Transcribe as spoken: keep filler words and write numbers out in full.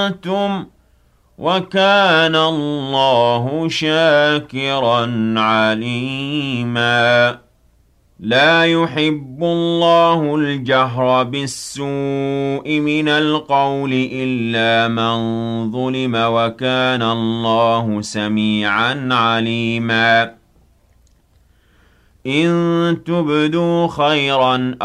أَحْسَنتُمْ ۗ وَكَانَ اللَّهُ شَاكِرًا عَلِيمًا. لَا يُحِبُّ اللَّهُ الْجَهْرَ بِالسُّوءِ مِنَ الْقَوْلِ إِلَّا مَن ظُلِمَ ۚ وَكَانَ اللَّهُ سَمِيعًا عَلِيمًا. إِن تُبْدُوا خَيْرًا